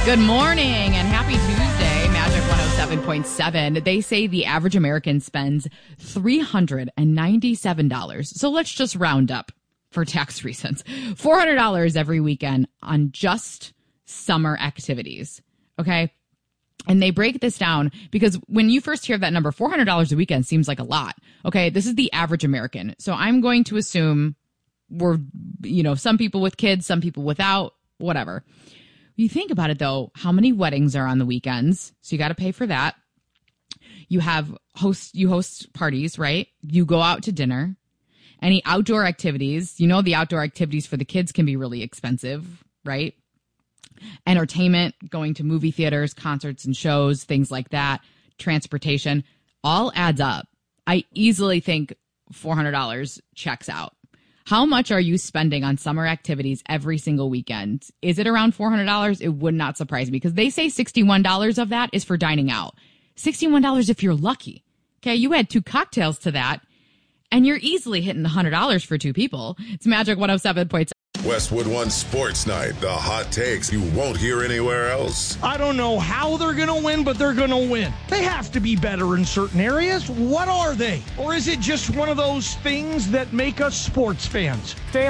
Good morning and happy Tuesday, Magic 107.7. They say the average American spends $397. So let's just round up for tax reasons. $400 every weekend on just summer activities. Okay. And they break this down because when you first hear that number, $400 a weekend seems like a lot. Okay. This is the average American. So I'm going to assume we're, some people with kids, some people without, whatever. You think about it, though, how many weddings are on the weekends? So you got to pay for that. You host parties, right? You go out to dinner. Any outdoor activities, the outdoor activities for the kids can be really expensive, right? Entertainment, going to movie theaters, concerts and shows, things like that, transportation, all adds up. I easily think $400 checks out. How much are you spending on summer activities every single weekend? Is it around $400? It would not surprise me because they say $61 of that is for dining out. $61 if you're lucky. Okay, you add 2 cocktails to that, and you're easily hitting $100 for 2 people. It's Magic 107.7. Westwood One Sports Night. The hot takes you won't hear anywhere else. I don't know how they're going to win, but they're going to win. They have to be better in certain areas. What are they? Or is it just one of those things that make us sports fans?